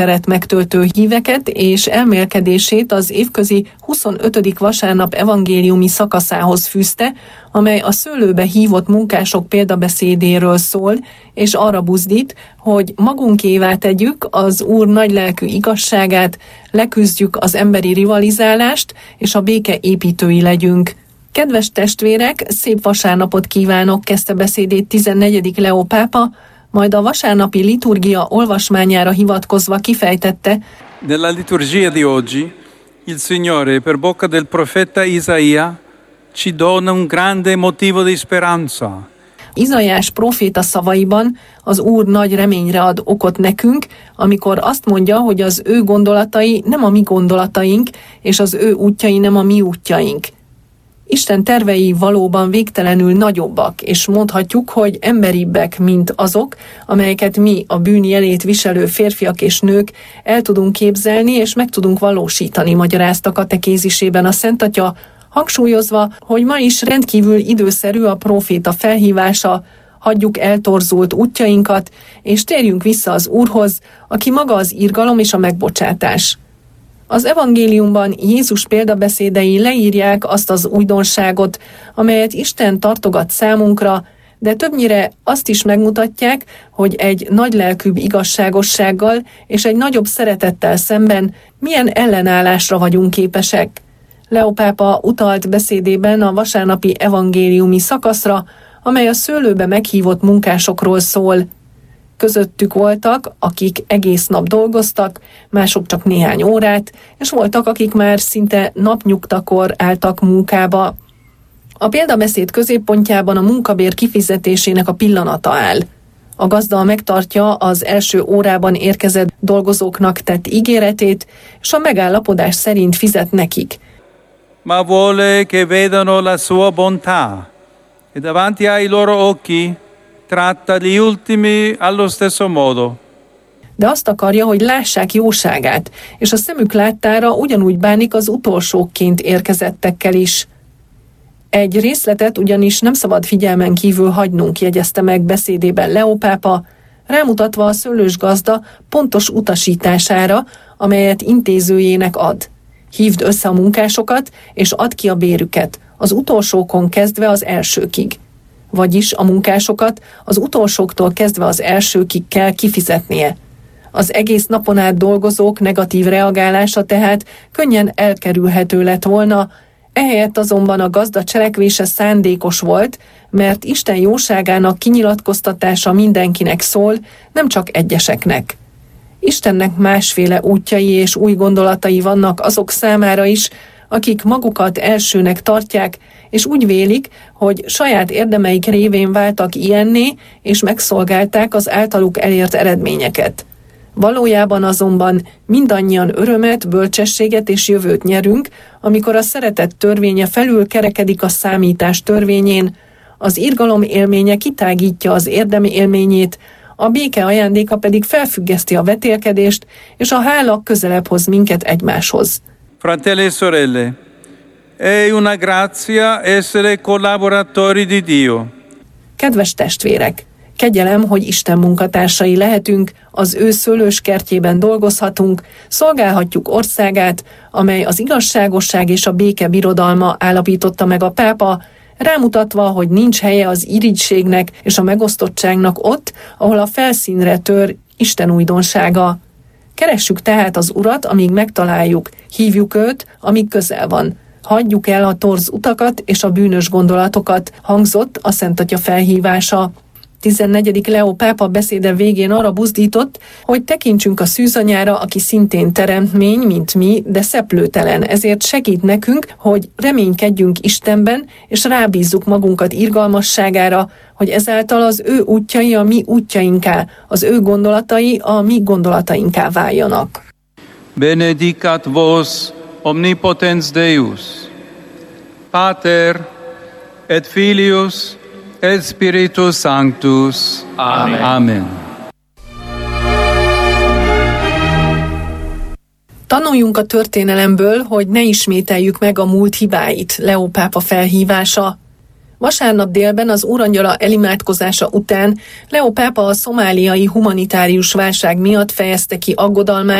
teret megtöltő híveket és elmélkedését az évközi 25. vasárnap evangéliumi szakaszához fűzte, amely a szőlőbe hívott munkások példabeszédéről szól, és arra buzdít, hogy magunkévá tegyük az Úr nagylelkű igazságát, leküzdjük az emberi rivalizálást, és a béke építői legyünk. Kedves testvérek, szép vasárnapot kívánok, kezdte beszédét 14. Leó pápa, majd a vasárnapi liturgia olvasmányára hivatkozva kifejtette: Nella liturgia di oggi, il Signore, per bocca del profeta Isaia, ci dona un grande motivo di speranza. Izaiás próféta szavaiban az Úr nagy reményre ad okot nekünk, amikor azt mondja, hogy az ő gondolatai nem a mi gondolataink, és az ő útjai nem a mi útjaink. Isten tervei valóban végtelenül nagyobbak, és mondhatjuk, hogy emberibbek, mint azok, amelyeket mi, a bűn jelét viselő férfiak és nők el tudunk képzelni, és meg tudunk valósítani, magyarázta katekézisében a Szent Atya, hangsúlyozva, hogy ma is rendkívül időszerű a próféta felhívása: hagyjuk eltorzult útjainkat, és térjünk vissza az Úrhoz, aki maga az irgalom és a megbocsátás. Az evangéliumban Jézus példabeszédei leírják azt az újdonságot, amelyet Isten tartogat számunkra, de többnyire azt is megmutatják, hogy egy nagylelkűbb igazságossággal és egy nagyobb szeretettel szemben milyen ellenállásra vagyunk képesek. Leó pápa utalt beszédében a vasárnapi evangéliumi szakaszra, amely a szőlőbe meghívott munkásokról szól. Közöttük voltak, akik egész nap dolgoztak, mások csak néhány órát, és voltak, akik már szinte napnyugtakor álltak munkába. A példabeszéd középpontjában a munkabér kifizetésének a pillanata áll. A gazda megtartja az első órában érkezett dolgozóknak tett ígéretét, és a megállapodás szerint fizet nekik. Ma vuole che vedano la sua bontà e davanti ai loro occhi tratta gli ultimi allo stesso modo. De azt akarja, hogy lássák jóságát, és a szemük láttára ugyanúgy bánik az utolsókként érkezettekkel is. Egy részletet ugyanis nem szabad figyelmen kívül hagynunk, jegyezte meg beszédében Leó pápa, rámutatva a szőlős gazda pontos utasítására, amelyet intézőjének ad. Hívd össze a munkásokat, és add ki a bérüket, az utolsókon kezdve az elsőkig. Vagyis a munkásokat az utolsóktól kezdve az elsőkig kell kifizetnie. Az egész napon át dolgozók negatív reagálása tehát könnyen elkerülhető lett volna, ehelyett azonban a gazda cselekvése szándékos volt, mert Isten jóságának kinyilatkoztatása mindenkinek szól, nem csak egyeseknek. Istennek másféle útjai és új gondolatai vannak azok számára is, akik magukat elsőnek tartják, és úgy vélik, hogy saját érdemeik révén váltak ilyenné, és megszolgálták az általuk elért eredményeket. Valójában azonban mindannyian örömet, bölcsességet és jövőt nyerünk, amikor a szeretet törvénye felül kerekedik a számítás törvényén, az irgalom élménye kitágítja az érdem élményét, a béke ajándéka pedig felfüggeszti a vetélkedést, és a hála közelebb hoz minket egymáshoz. Fratelli e sorelle, è una grazia essere collaboratori di Dio. Kedves testvérek, kegyelem, hogy Isten munkatársai lehetünk, az ő szőlős kertjében dolgozhatunk, szolgálhatjuk országát, amely az igazságosság és a béke birodalma, állapította meg a pápa, rámutatva, hogy nincs helye az irigységnek és a megosztottságnak ott, ahol a felszínre tör Isten újdonsága. Keressük tehát az Urat, amíg megtaláljuk, hívjuk őt, amíg közel van. Hagyjuk el a torz utakat és a bűnös gondolatokat, hangzott a Szent Atya felhívása. 14. Leó pápa beszéde végén arra buzdított, hogy tekintsünk a szűzanyára, aki szintén teremtmény, mint mi, de szeplőtelen, ezért segít nekünk, hogy reménykedjünk Istenben, és rábízzuk magunkat irgalmasságára, hogy ezáltal az ő útjai a mi útjainká, az ő gondolatai a mi gondolatainká váljanak. Benedicat vos omnipotens Deus, Pater et Filius et Spiritus Sanctus. Amen. Amen. Tanuljunk a történelemből, hogy ne ismételjük meg a múlt hibáit, Leó pápa felhívása. Vasárnap délben az úrangyala elimádkozása után Leo pápa a szomáliai humanitárius válság miatt fejezte ki aggodalmát,